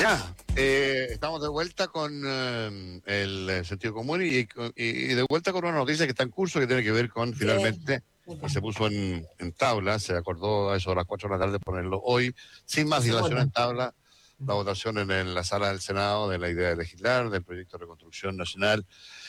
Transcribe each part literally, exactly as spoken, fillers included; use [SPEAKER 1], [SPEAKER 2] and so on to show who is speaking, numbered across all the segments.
[SPEAKER 1] Ya, eh, estamos de vuelta con eh, el eh, sentido común y, y, y de vuelta con una noticia que está en curso que tiene que ver con
[SPEAKER 2] Sí.
[SPEAKER 1] finalmente, y se puso en, en tabla, se acordó a eso a las cuatro de la tarde ponerlo hoy, sin más
[SPEAKER 2] Se
[SPEAKER 1] dilación
[SPEAKER 2] vota.
[SPEAKER 1] en tabla, la votación en, en la sala del Senado de la idea de legislar, del proyecto de reconstrucción nacional,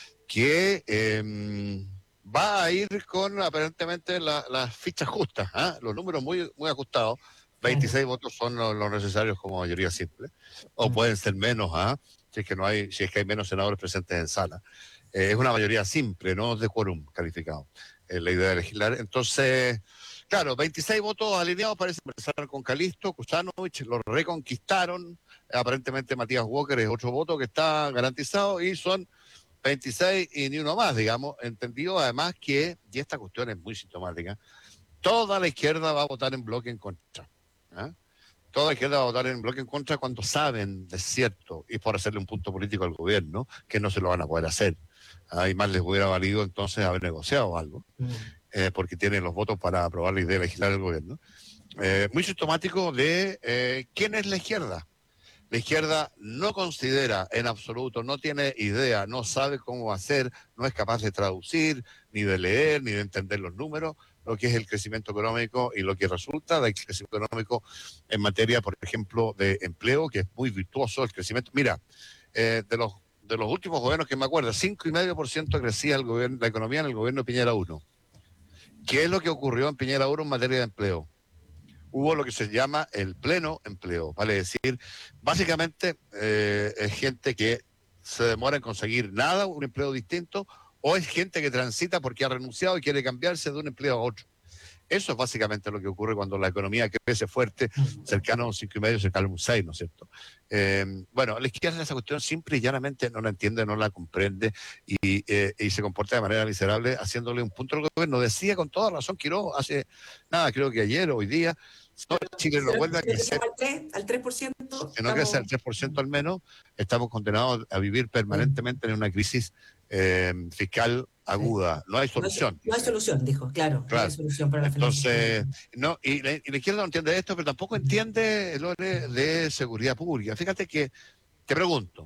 [SPEAKER 1] que eh, va a ir con aparentemente la, las fichas justas, ¿eh? Los números muy, muy ajustados.
[SPEAKER 2] Claro.
[SPEAKER 1] veintiséis votos son los, los necesarios como mayoría simple, o pueden ser menos, ¿ah? Si es que no hay, si es que hay menos senadores presentes en sala. Eh, es una mayoría simple, no de quórum calificado, eh, la idea de legislar. Entonces, claro, veintiséis votos alineados parece empezar con Calisto, Kuzanovich, lo reconquistaron. Aparentemente Matías Walker es otro voto que está garantizado y son veintiséis y ni uno más, digamos, entendido además que, y esta cuestión es muy sintomática, toda la izquierda va a votar en bloque en contra. ¿Ah? Toda la izquierda va a votar en bloque en contra cuando saben, de cierto, y por hacerle un punto político al gobierno, que no se lo van a poder hacer. ¿Ah? Y más les hubiera valido entonces haber negociado algo,
[SPEAKER 2] Mm.
[SPEAKER 1] eh, porque tienen los votos para aprobar la idea de legislar el gobierno. Eh, muy sintomático de eh, quién es la izquierda. La izquierda no considera en absoluto, no tiene idea, no sabe cómo hacer, no es capaz de traducir, ni de leer, ni de entender los números, lo que es el crecimiento económico y lo que resulta del crecimiento económico en materia, por ejemplo, de empleo, que es muy virtuoso el crecimiento. Mira, eh, de los de los últimos gobiernos que me acuerdo, cinco coma cinco por ciento crecía el gobierno, la economía en el gobierno de Piñera uno. ¿Qué es lo que ocurrió en Piñera uno en materia de empleo? Hubo lo que se llama el pleno empleo, vale decir, básicamente eh, es gente que se demora en conseguir nada, un empleo distinto, o es gente que transita porque ha renunciado y quiere cambiarse de un empleo a otro. Eso es básicamente lo que ocurre cuando la economía crece fuerte, cercano a un cinco y medio, cercano a un seis, ¿no es cierto? Eh, bueno, la izquierda esa cuestión simple y llanamente no la entiende, no la comprende y, eh, y se comporta de manera miserable haciéndole un punto al gobierno. Decía con toda razón Quiró hace, nada, creo que ayer o hoy día, no, Chile no vuelve a
[SPEAKER 2] Si
[SPEAKER 1] crecer,
[SPEAKER 2] al tres, al tres por ciento
[SPEAKER 1] si no crece al
[SPEAKER 2] estamos.
[SPEAKER 1] tres por ciento al menos, estamos condenados a vivir permanentemente en una crisis eh, fiscal
[SPEAKER 2] Sí.
[SPEAKER 1] aguda. No hay
[SPEAKER 2] No hay,
[SPEAKER 1] solución,
[SPEAKER 2] no hay
[SPEAKER 1] dice.
[SPEAKER 2] solución, dijo, claro, no hay
[SPEAKER 1] Claro.
[SPEAKER 2] solución para las finanzas
[SPEAKER 1] Entonces,
[SPEAKER 2] públicas.
[SPEAKER 1] no, y la, y la izquierda no entiende esto, pero tampoco entiende lo de, de seguridad pública. Fíjate que, te pregunto,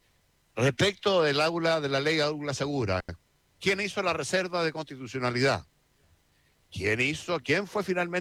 [SPEAKER 1] respecto del aula, de la ley Aula Segura, ¿quién hizo la reserva de constitucionalidad? ¿Quién hizo, quién fue finalmente